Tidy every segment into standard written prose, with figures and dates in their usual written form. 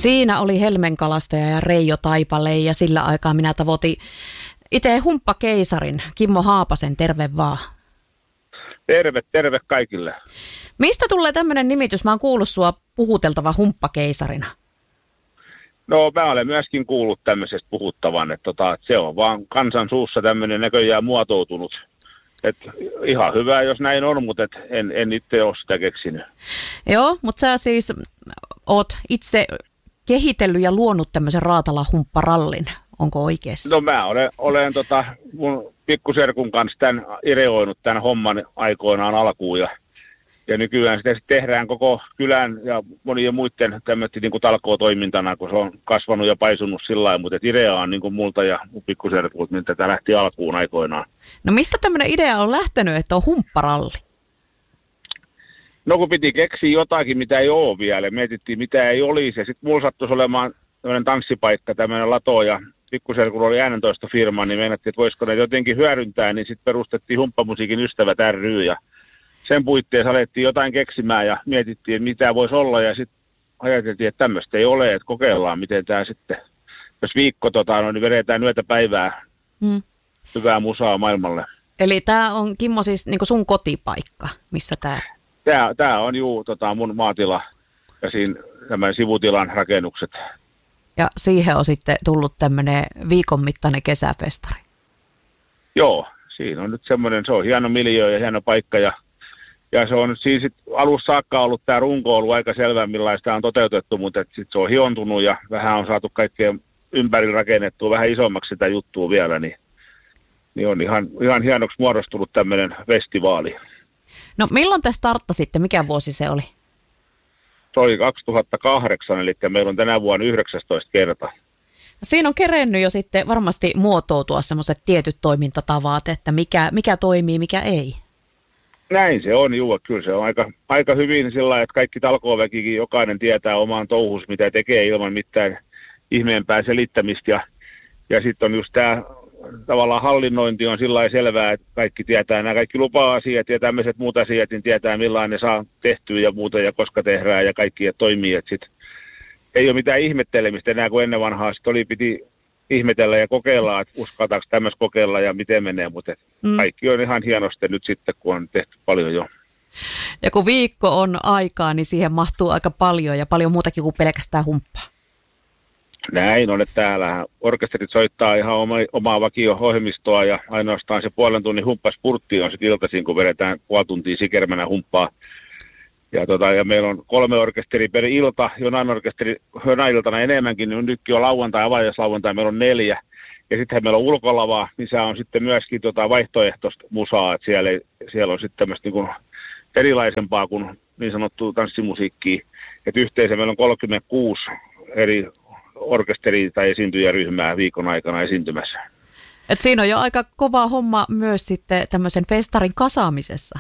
Siinä oli Helmenkalastaja ja Reijo Taipale ja sillä aikaa minä tavoitin itse humppakeisarin Kimmo Haapasen, terve vaan. Terve kaikille. Mistä tulee tämmöinen nimitys? Mä oon kuullut sua puhuteltava humppakeisarina. No mä olen myöskin kuullut tämmöisestä puhuttavan, että se on vaan kansan suussa tämmöinen näköjään muotoutunut. Et ihan hyvä, jos näin on, mutta en itse ole sitä keksinyt. Joo, mutta sä siis oot itse kehitellyt ja luonut tämmöisen Raatala-humpparallin. Onko oikeassa? No mä olen mun pikkuserkun kanssa ideoinut tämän homman aikoinaan alkuun ja nykyään sitä tehdään koko kylän ja monien muiden tämmöistä niin kuin talkootoimintana, kun se on kasvanut ja paisunut sillä lailla, mutta idea on niin kuin multa ja mun pikkuserkulta, niin tätä lähti alkuun aikoinaan. No mistä tämmöinen idea on lähtenyt, että on humpparalli? No kun piti keksiä jotakin, mitä ei ole vielä, mietittiin mitä ei olisi ja sitten mulla sattuisi olemaan tämmöinen tanssipaikka, tämmöinen lato ja pikkuserkulla oli äänentoistofirma, niin meinattiin, että voisiko ne jotenkin hyödyntää, niin sitten perustettiin Humppamusiikin ystävät ry ja sen puitteissa alettiin jotain keksimään ja mietittiin, että mitä voisi olla ja sitten ajateltiin, että tämmöistä ei ole, että kokeillaan, miten tämä sitten, jos viikko niin vedetään yötä päivää hyvää musaa maailmalle. Eli tämä on, Kimmo, siis niin kuin sun kotipaikka, missä tämä? Tämä on mun maatila ja siinä tämän sivutilan rakennukset. Ja siihen on sitten tullut tämmöinen viikon mittainen kesäfestari. Joo, siinä on nyt semmoinen, se on hieno miljöö ja hieno paikka ja se on nyt siinä alussa saakka ollut tämä runko ollut aika selvä, millaista on toteutettu, mutta sitten se on hiontunut ja vähän on saatu kaikkea ympäri rakennettua vähän isommaksi sitä juttua vielä, niin on ihan hienoksi muodostunut tämmöinen festivaali. No milloin te starttasitte, mikä vuosi se oli? Se oli 2008, eli meillä on tänä vuonna 19 kerta. Siinä on kerennyt jo sitten varmasti muotoutua semmoiset tietyt toimintatavat, että mikä toimii, mikä ei. Näin se on, kyllä se on aika hyvin sillä lailla, että kaikki talkooväkikin, jokainen tietää oman touhus, mitä tekee ilman mitään ihmeempää selittämistä. Ja sitten on just tämä tavallaan hallinnointi on sillä lailla selvää, että kaikki tietää nämä kaikki lupa-asiat ja tämmöiset muut asiat, niin tietää millainen ne saa tehtyä ja muuta ja koska tehdään ja kaikki ja toimii. Että sit ei ole mitään ihmettelemistä enää kuin ennen vanhaa. Sitten piti ihmetellä ja kokeilla, että uskaltaako tämmöistä kokeilla ja miten menee, mutta kaikki on ihan hienosti nyt sitten, kun on tehty paljon jo. Ja kun viikko on aikaa, niin siihen mahtuu aika paljon ja paljon muutakin kuin pelkästään humppaa. Näin on, että täällä orkesterit soittaa ihan omaa vakio-ohjelmistoa ja ainoastaan se puolen tunnin humppaspurtti on sitten iltaisin, kun vedetään puoli tuntia sikermänä humppaa. Ja meillä on 3 orkesteria per ilta, jonain-iltana enemmänkin, niin nytkin on lauantai, avajaislauantai, meillä on 4. Ja sitten meillä on ulkolava, missä on sitten myöskin vaihtoehtoista musaa, että siellä on sitten tämmöistä niin kuin erilaisempaa kuin niin sanottua tanssimusiikkia. Että yhteensä meillä on 36 eri orkesteri- tai esiintyjäryhmää viikon aikana esiintymässä. Et siinä on jo aika kova homma myös sitten tämmöisen festarin kasaamisessa.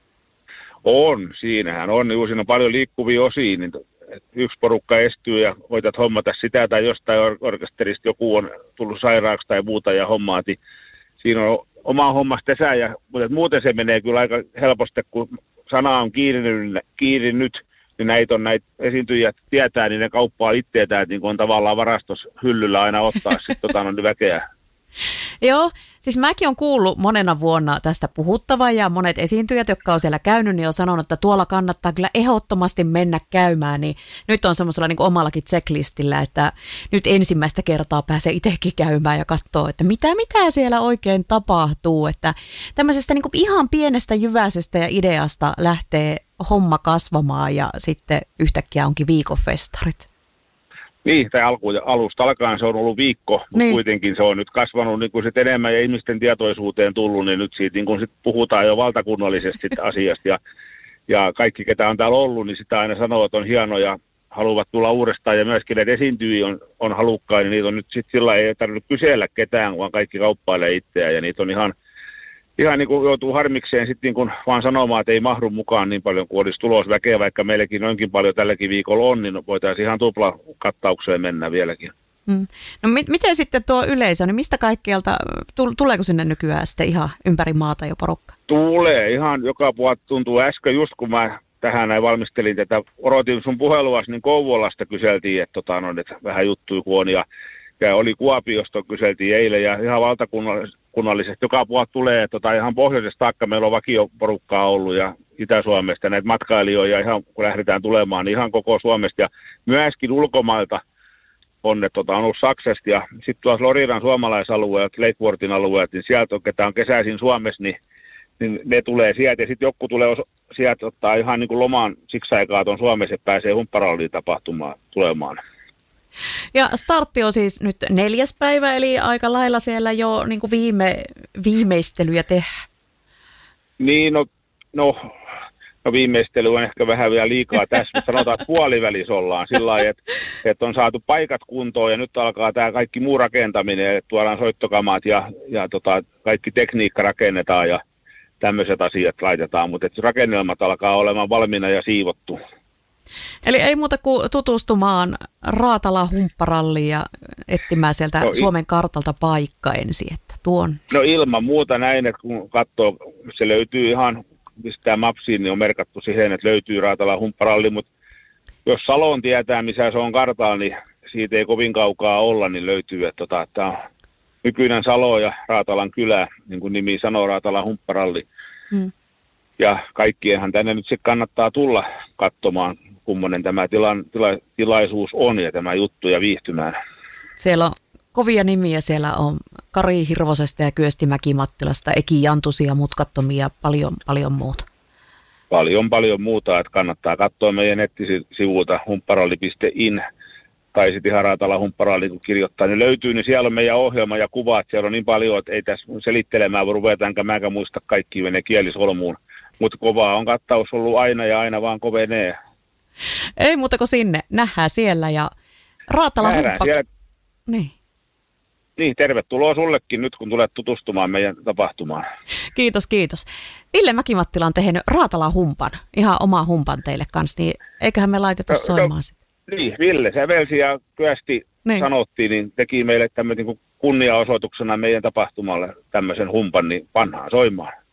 On, siinähän on. Siinä on paljon liikkuvia osia, niin yksi porukka estyy ja voitat hommata sitä tai jostain orkesterista joku on tullut sairaaksi tai muuta ja hommaati. Siinä on oma hommasta mutta muuten se menee kyllä aika helposti, kun sana on kiirinyt, niin näitä esiintyjät tietää, niin ne kauppaa itteetään, että niin on tavallaan varastos hyllyllä aina ottaa sitten väkeä. Joo, siis mäkin olen kuullut monena vuonna tästä puhuttavan ja monet esiintyjät, jotka on siellä käynyt, niin on sanonut, että tuolla kannattaa kyllä ehdottomasti mennä käymään, niin nyt on semmoisella niin kuin omallakin checklistillä, että nyt ensimmäistä kertaa pääsee itsekin käymään ja katsoo, että mitä siellä oikein tapahtuu, että tämmöisestä niin kuin ihan pienestä jyväisestä ja ideasta lähtee homma kasvamaan ja sitten yhtäkkiä onkin viikon festarit. Niin, tai alusta alkaen se on ollut viikko, mutta niin. Kuitenkin se on nyt kasvanut niin kuin sit enemmän ja ihmisten tietoisuuteen tullut, niin nyt siitä niin kuin sit puhutaan jo valtakunnallisesti asiasta. Ja kaikki, ketä on täällä ollut, niin sitä aina sanoo, että on hieno ja haluavat tulla uudestaan. Ja myöskin näitä esiintyjiä on halukkaita, niin niitä on nyt sitten sillä ei tarvitse kysellä ketään, vaan kaikki kauppailee itseään. Ja niitä on ihan niin kuin joutuu harmikseen sitten niin kuin vaan sanomaan, että ei mahdu mukaan niin paljon kuin olisi tulosväkeä, vaikka meilläkin noinkin paljon tälläkin viikolla on, niin voitaisiin ihan tupla kattaukseen mennä vieläkin. No miten sitten tuo yleisö, niin mistä kaikkialta, tuleeko sinne nykyään sitten ihan ympäri maata jo porukka? Tulee ihan joka puolta tuntuu äsken just kun mä tähän näin valmistelin tätä, odotin sun puheluasi, niin Kouvolasta kyseltiin, että, että vähän juttuja kun on, ja oli Kuopiosta kyseltiin eilen, ja ihan valtakunnallisesti joka puolta tulee, ihan pohjoisesta taakka meillä on vakioporukkaa ollut, ja Itä-Suomesta näitä matkailijoita, ihan kun lähdetään tulemaan, niin ihan koko Suomesta, ja myöskin ulkomailta on, että on ollut Saksasta, ja sitten tuossa Floridan suomalaisalueet, Lakeworthin alueet, niin sieltä, ketä on kesäisin Suomessa, niin ne tulee sieltä, ja sitten joku tulee sieltä ottaa ihan niin kuin lomaan siksi aikaa tuon Suomessa, että pääsee humpparalliin tapahtumaan tulemaan. Ja startti on siis nyt 4. päivä, eli aika lailla siellä jo niin kuin viimeistelyjä tehdään. Niin, no viimeistely on ehkä vähän vielä liikaa tässä, mutta sanotaan, että puolivälissä ollaan sillä lailla, että on saatu paikat kuntoon ja nyt alkaa tämä kaikki muu rakentaminen, että tuodaan soittokamat ja kaikki tekniikka rakennetaan ja tämmöiset asiat laitetaan, mutta rakennelmat alkaa olemaan valmiina ja siivottu. Eli ei muuta kuin tutustumaan Raatala humpparalliin ja etsimään sieltä Suomen kartalta paikka ensin, että tuon. No ilman muuta näin, että kun katsoo, se löytyy ihan, pistää mapsiin, niin on merkattu siihen, että löytyy Raatala humpparalli, mutta jos Salon tietää, missä se on kartalla, niin siitä ei kovin kaukaa olla, niin löytyy, että tämä on nykyinen Salo ja Raatalan kylä, niin kuin nimi sanoo, Raatala humpparalli. Ja kaikkienhan tänne nyt sitten kannattaa tulla katsomaan, kummonen tämä tilaisuus on ja tämä juttu ja viihtymään. Siellä on kovia nimiä, siellä on Kari Hirvosesta ja Kyösti Mäki-Mattilasta, Eki Jantusia, Mutkattomia, paljon muuta. Paljon muuta, että kannattaa katsoa meidän nettisivuilta humpparalli.in tai sitten ihan Raatala humpparalli, kun kirjoittaa, niin löytyy, niin siellä on meidän ohjelma ja kuvat, siellä on niin paljon, että ei tässä selittelemään ruveta, enkä mäkään muista kaikki menee kielisolmuun. Mutta kovaa on kattaus ollut aina ja aina vaan kovenee. Ei muuta kuin sinne. Nähdään siellä ja Raatala humppa... Niin, tervetuloa sullekin nyt, kun tulet tutustumaan meidän tapahtumaan. Kiitos. Ville Mäki-Mattila on tehnyt Raatala humpan, ihan oma humpan teille kanssa, niin eiköhän me laiteta soimaan sitten. Niin, Ville sävelsi ja Kyösti sanottiin, niin teki meille tämmöinen kunniaosoituksena meidän tapahtumalle tämmöisen humpan, niin pannaan soimaan.